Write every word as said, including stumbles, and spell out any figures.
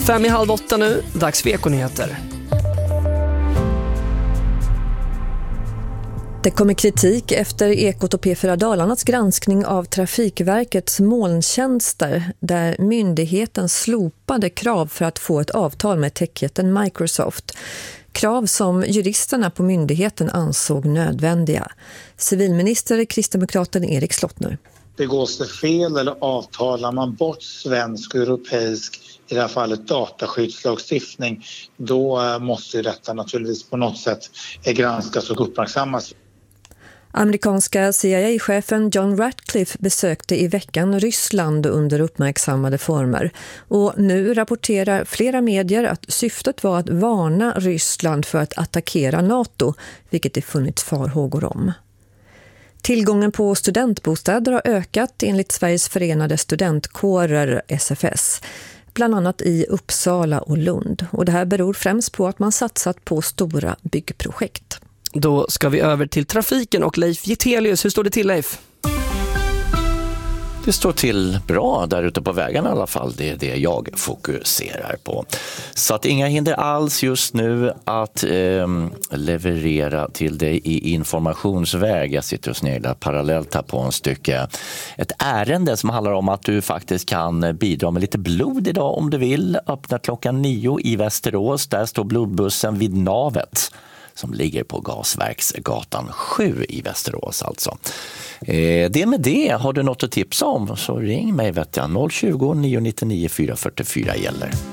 Fem i halv åtta nu, dags för Ekonyheter. Det kommer kritik efter Ekot och P fyra Dalarnas granskning av Trafikverkets molntjänster där myndigheten slopade krav för att få ett avtal med techjätten Microsoft. Krav som juristerna på myndigheten ansåg nödvändiga. Civilminister Kristdemokraten Erik Slottner. Begås det fel eller avtalar man bort svensk och europeisk, i det här fallet dataskyddslagstiftning, då måste detta naturligtvis på något sätt granskas och uppmärksammas. Amerikanska C I A-chefen John Ratcliffe besökte i veckan Ryssland under uppmärksammade former. Och nu rapporterar flera medier att syftet var att varna Ryssland för att attackera NATO, vilket det funnits farhågor om. Tillgången på studentbostäder har ökat enligt Sveriges förenade studentkårer S F S. Bland annat i Uppsala och Lund. Och det här beror främst på att man satsat på stora byggprojekt. Då ska vi över till trafiken och Leif Gitelius. Hur står det till, Leif? Det står till bra där ute på vägarna i alla fall. Det är det jag fokuserar på. Så att inga hinder alls just nu att eh, leverera till dig i informationsväg. Jag sitter och sneglar parallellt här på en stycke. Ett ärende som handlar om att du faktiskt kan bidra med lite blod idag om du vill. Öppna klockan nio i Västerås. Där står blodbussen vid navet, som ligger på Gasverksgatan sju i Västerås alltså. Eh, det med det, har du något att tipsa om så ring mig vet jag. noll tjugo, nio nio nio, fyra fyra fyra gäller.